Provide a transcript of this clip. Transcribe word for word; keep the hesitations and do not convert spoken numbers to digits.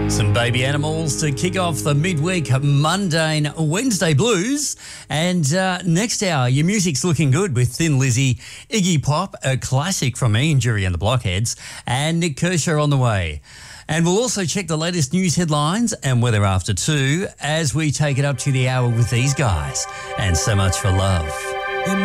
Some Baby Animals to kick off the midweek mundane Wednesday blues. And uh, next hour, your music's looking good with Thin Lizzy, Iggy Pop, a classic from Ian Jury and the Blockheads, and Nick Kershaw on the way. And we'll also check the latest news headlines and weather after two as we take it up to the hour with these guys. And So Much for Love.